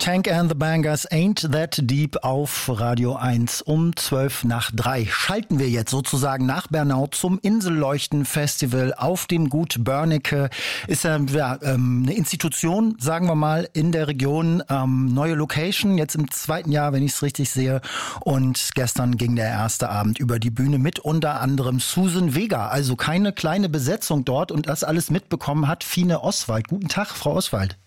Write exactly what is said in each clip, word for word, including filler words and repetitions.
Tank and the Bangers, Ain't That Deep auf Radio eins um zwölf nach drei. Schalten wir jetzt sozusagen nach Bernau zum Inselleuchten-Festival auf dem Gut Börnecke. Ist ja, ja ähm, eine Institution, sagen wir mal, in der Region. Ähm, neue Location, jetzt im zweiten Jahr, wenn ich es richtig sehe. Und gestern ging der erste Abend über die Bühne mit unter anderem Susan Vega. Also keine kleine Besetzung dort. Und das alles mitbekommen hat Fine Oswald. Guten Tag, Frau Oswald.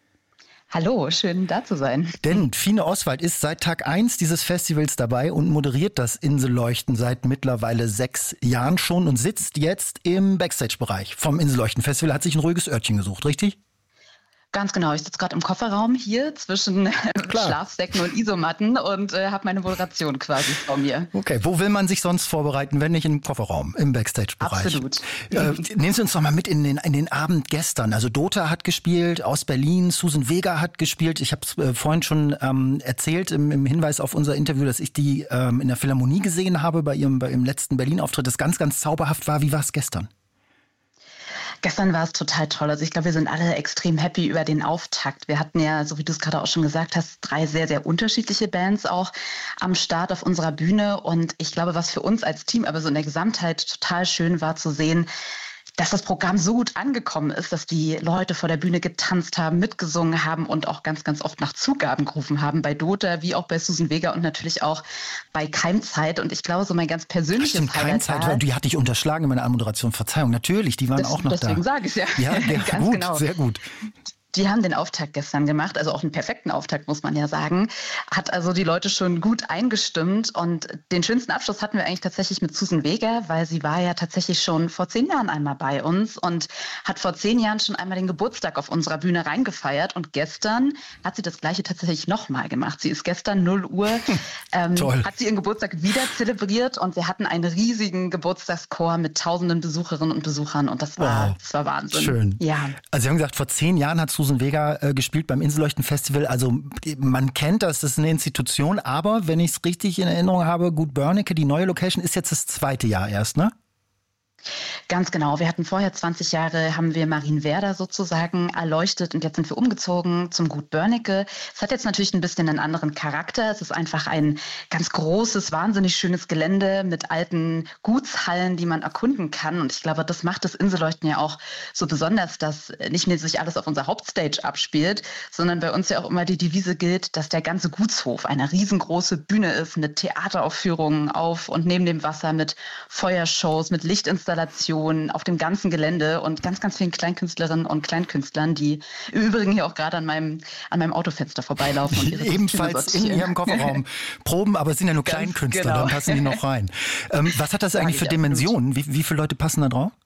Hallo, schön da zu sein. Denn Fine Oswald ist seit Tag eins dieses Festivals dabei und moderiert das Inselleuchten seit mittlerweile sechs Jahren schon und sitzt jetzt im Backstage-Bereich vom Inselleuchten-Festival, hat sich ein ruhiges Örtchen gesucht, richtig? Ganz genau, ich sitze gerade im Kofferraum hier zwischen Schlafsäcken und Isomatten und äh, habe meine Moderation quasi vor mir. Okay, wo will man sich sonst vorbereiten, wenn nicht im Kofferraum, im Backstage-Bereich? Absolut. Äh, nehmen Sie uns doch mal mit in den, in den Abend gestern. Also Dota hat gespielt aus Berlin, Susan Vega hat gespielt. Ich habe es äh, vorhin schon ähm, erzählt im, im Hinweis auf unser Interview, dass ich die ähm, in der Philharmonie gesehen habe bei ihrem, bei ihrem letzten Berlin-Auftritt, das ganz, ganz zauberhaft war. Wie war es gestern? Gestern war es total toll. Also ich glaube, wir sind alle extrem happy über den Auftakt. Wir hatten ja, so wie du es gerade auch schon gesagt hast, drei sehr, sehr unterschiedliche Bands auch am Start auf unserer Bühne. Und ich glaube, was für uns als Team aber so in der Gesamtheit total schön war zu sehen, dass das Programm so gut angekommen ist, dass die Leute vor der Bühne getanzt haben, mitgesungen haben und auch ganz, ganz oft nach Zugaben gerufen haben. Bei Dota wie auch bei Susan Vega und natürlich auch bei Keimzeit. Und ich glaube, so mein ganz persönliches Stimmt, Highlight Keimzeit, war, die hatte ich unterschlagen in meiner Anmoderation. Verzeihung, natürlich, die waren das, auch noch deswegen da. Deswegen sage ich ja. Ja, ja ganz gut, genau. Sehr gut. Die haben den Auftakt gestern gemacht, also auch einen perfekten Auftakt, muss man ja sagen. Hat also die Leute schon gut eingestimmt. Und den schönsten Abschluss hatten wir eigentlich tatsächlich mit Susan Vega, weil sie war ja tatsächlich schon vor zehn Jahren einmal bei uns und hat vor zehn Jahren schon einmal den Geburtstag auf unserer Bühne reingefeiert. Und gestern hat sie das Gleiche tatsächlich nochmal gemacht. Sie ist gestern null Uhr, ähm, hat sie ihren Geburtstag wieder zelebriert und wir hatten einen riesigen Geburtstagschor mit tausenden Besucherinnen und Besuchern und das war, wow. das war Wahnsinn. Schön. Ja. Also Sie haben gesagt, vor zehn Jahren hat Susan Vega äh, gespielt beim Inselleuchten-Festival. Also man kennt das, das ist eine Institution, aber wenn ich es richtig in Erinnerung habe, Gut Börnecke, die neue Location, ist jetzt das zweite Jahr erst, ne? Ganz genau. Wir hatten vorher zwanzig Jahre, haben wir Marienwerder sozusagen erleuchtet und jetzt sind wir umgezogen zum Gut Börnecke. Es hat jetzt natürlich ein bisschen einen anderen Charakter. Es ist einfach ein ganz großes, wahnsinnig schönes Gelände mit alten Gutshallen, die man erkunden kann. Und ich glaube, das macht das Inselleuchten ja auch so besonders, dass nicht mehr sich alles auf unserer Hauptstage abspielt, sondern bei uns ja auch immer die Devise gilt, dass der ganze Gutshof eine riesengroße Bühne ist mit Theateraufführungen auf und neben dem Wasser mit Feuershows, mit Lichtinstallationen auf dem ganzen Gelände und ganz, ganz vielen Kleinkünstlerinnen und Kleinkünstlern, die im Übrigen hier auch gerade an meinem, an meinem Autofenster vorbeilaufen. Und ihre ebenfalls in ihrem Kofferraum proben, aber es sind ja nur ganz Kleinkünstler, genau. Dann passen die noch rein. Ähm, was hat das eigentlich für Dimensionen? Wie, wie viele Leute passen da drauf?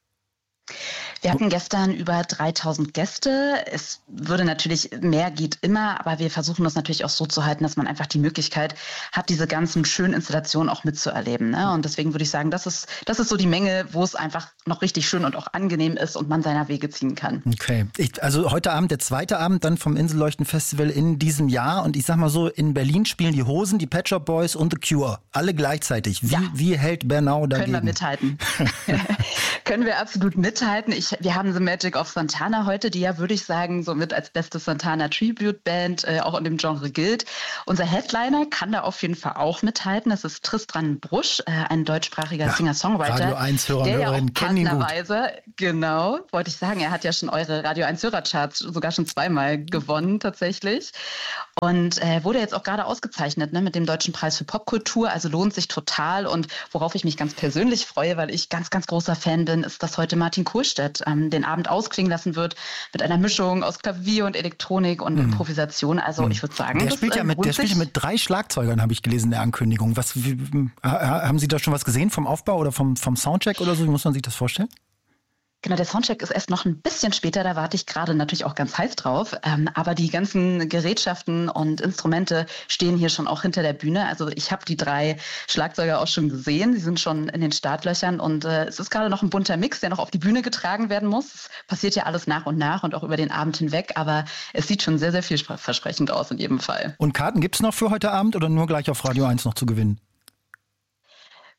Wir hatten gestern über dreitausend Gäste. Es würde natürlich, mehr geht immer, aber wir versuchen das natürlich auch so zu halten, dass man einfach die Möglichkeit hat, diese ganzen schönen Installationen auch mitzuerleben. Ne? Und deswegen würde ich sagen, das ist, das ist so die Menge, wo es einfach noch richtig schön und auch angenehm ist und man seiner Wege ziehen kann. Okay, ich, also heute Abend der zweite Abend dann vom Inselleuchten-Festival in diesem Jahr. Und ich sag mal so, in Berlin spielen die Hosen, die Pet Shop Boys und The Cure. Alle gleichzeitig. Wie, ja. wie hält Bernau dagegen? Können wir mithalten. Können wir absolut mithalten. Ich, wir haben The Magic of Santana heute, die ja, würde ich sagen, somit als beste Santana-Tribute-Band äh, auch in dem Genre gilt. Unser Headliner kann da auf jeden Fall auch mithalten. Das ist Tristan Brusch, äh, ein deutschsprachiger ja, Singer-Songwriter. Radio eins Hörer, der Hörerin, ja kennen ihn gut. Genau, wollte ich sagen, er hat ja schon eure Radio eins Hörercharts sogar schon zweimal gewonnen tatsächlich. Und äh, wurde jetzt auch gerade ausgezeichnet, ne, mit dem Deutschen Preis für Popkultur. Also lohnt sich total. Und worauf ich mich ganz persönlich freue, weil ich ganz, ganz großer Fan bin, ist, dass heute Martin Kohlstedt ähm, den Abend ausklingen lassen wird mit einer Mischung aus Klavier und Elektronik und mhm. Improvisation. Also ich würde sagen, der das spielt ja mit, der spielt ja mit drei Schlagzeugern, habe ich gelesen in der Ankündigung. Was, wie, haben Sie da schon was gesehen vom Aufbau oder vom, vom Soundcheck oder so? Wie muss man sich das vorstellen? Genau, der Soundcheck ist erst noch ein bisschen später, da warte ich gerade natürlich auch ganz heiß drauf. Ähm, aber die ganzen Gerätschaften und Instrumente stehen hier schon auch hinter der Bühne. Also ich habe die drei Schlagzeuger auch schon gesehen, sie sind schon in den Startlöchern und äh, es ist gerade noch ein bunter Mix, der noch auf die Bühne getragen werden muss. Es passiert ja alles nach und nach und auch über den Abend hinweg, aber es sieht schon sehr, sehr vielversprechend aus in jedem Fall. Und Karten gibt's noch für heute Abend oder nur gleich auf Radio eins noch zu gewinnen?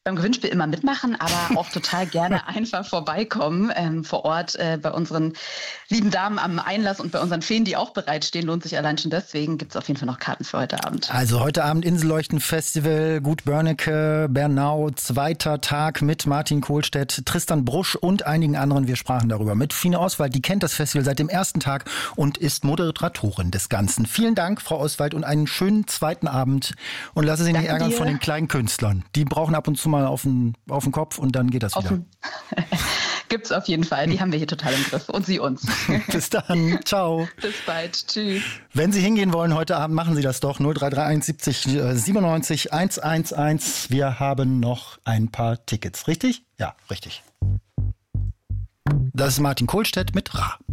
beim Gewinnspiel immer mitmachen, aber auch total gerne einfach vorbeikommen ähm, vor Ort äh, bei unseren lieben Damen am Einlass und bei unseren Feen, die auch bereitstehen. Lohnt sich allein schon deswegen. Gibt es auf jeden Fall noch Karten für heute Abend. Also heute Abend Inselleuchten-Festival, Gut Börnecke, Bernau, zweiter Tag mit Martin Kohlstedt, Tristan Brusch und einigen anderen. Wir sprachen darüber mit Fine Oswald. Die kennt das Festival seit dem ersten Tag und ist Moderatorin des Ganzen. Vielen Dank, Frau Oswald, und einen schönen zweiten Abend. Und lasse Sie nicht Danke ärgern dir. von den kleinen Künstlern. Die brauchen ab und zu mal auf den, auf den Kopf und dann geht das wieder. Gibt's auf jeden Fall. Die haben wir hier total im Griff. Und Sie uns. Bis dann. Ciao. Bis bald. Tschüss. Wenn Sie hingehen wollen heute Abend, machen Sie das doch. null drei drei eins siebzig siebenundneunzig hundertelf. Wir haben noch ein paar Tickets. Richtig? Ja, richtig. Das ist Martin Kohlstedt mit Ra.